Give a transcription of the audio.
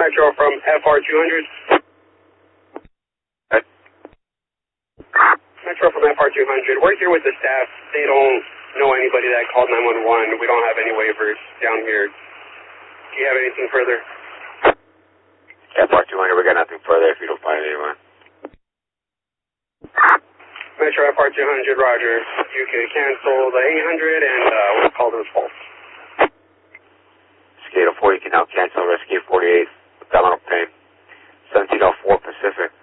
Metro from FR200. Metro from FR200. We're here with the staff. They don't know anybody that called 911. We don't have any waivers down here. Do you have anything further? FR200, we got nothing further if you don't find anyone. Metro FR200, roger. You can cancel the 800 and we'll call those false. Skate 4, you can now cancel Rescue 48, abdominal pain. 1704 Pacific.